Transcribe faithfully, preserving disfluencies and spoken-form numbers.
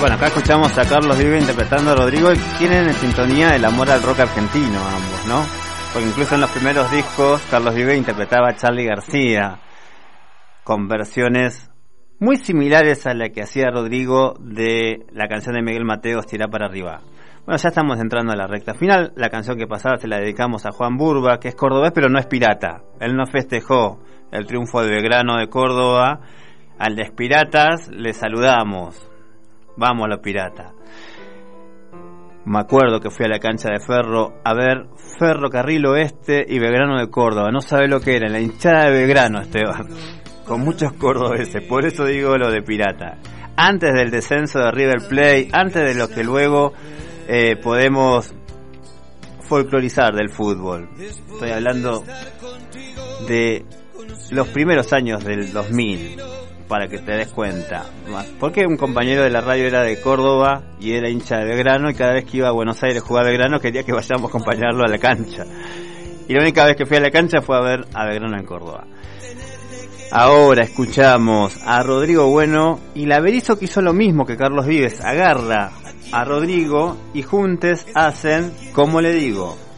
Bueno, acá escuchamos a Carlos Vives interpretando a Rodrigo y tienen en sintonía el amor al rock argentino ambos, ¿no? Porque incluso en los primeros discos Carlos Vives interpretaba a Charly García con versiones muy similares a la que hacía Rodrigo de la canción de Miguel Mateos, Tirá para arriba. Bueno, ya estamos entrando a la recta final. La canción que pasaba se la dedicamos a Juan Burba, que es cordobés pero no es pirata. Él no festejó el triunfo de Belgrano de Córdoba. Al de Piratas le saludamos. Vamos los piratas. Me acuerdo que fui a la cancha de Ferro a ver Ferrocarril Oeste y Belgrano de Córdoba. No sabe lo que era, la hinchada de Belgrano, Esteban. Con muchos cordobeses, por eso digo lo de pirata. Antes del descenso de River Plate, antes de lo que luego eh, podemos folclorizar del fútbol. Estoy hablando de los primeros años del dos mil. Para que te des cuenta, porque un compañero de la radio era de Córdoba y era hincha de Belgrano, y cada vez que iba a Buenos Aires a jugar a Belgrano quería que vayamos a acompañarlo a la cancha, y la única vez que fui a la cancha fue a ver a Belgrano en Córdoba. Ahora escuchamos a Rodrigo Bueno y la Berizo, que hizo lo mismo que Carlos Vives, agarra a Rodrigo y juntos hacen Como le digo.